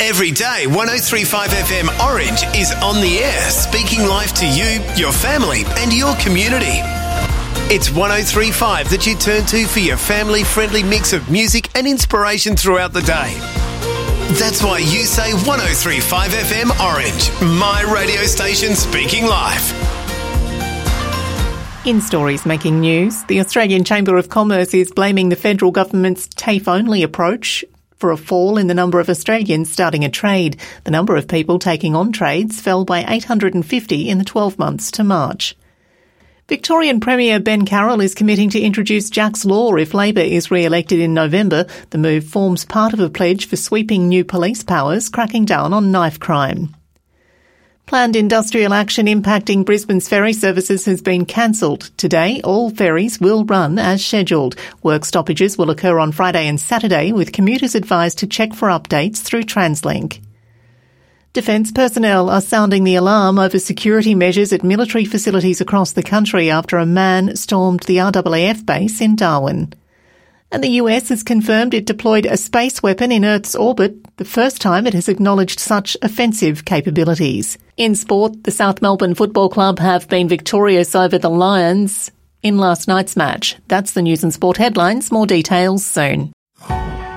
Every day, 103.5 FM Orange is on the air, speaking life to you, your family and your community. It's 103.5 that you turn to for your family-friendly mix of music and inspiration throughout the day. That's why you say 103.5 FM Orange, my radio station speaking life. In stories making news, the Australian Chamber of Commerce is blaming the federal government's TAFE-only approach for a fall in the number of Australians starting a trade. The number of people taking on trades fell by 850 in the 12 months to March. Victorian Premier Ben Carroll is committing to introduce Jack's Law if Labor is re-elected in November. The move forms part of a pledge for sweeping new police powers, cracking down on knife crime. Planned industrial action impacting Brisbane's ferry services has been cancelled. Today, all ferries will run as scheduled. Work stoppages will occur on Friday and Saturday, with commuters advised to check for updates through TransLink. Defence personnel are sounding the alarm over security measures at military facilities across the country after a man stormed the RAAF base in Darwin. And the US has confirmed it deployed a space weapon in Earth's orbit, the first time it has acknowledged such offensive capabilities. In sport, the South Melbourne Football Club have been victorious over the Lions in last night's match. That's the news and sport headlines. More details soon.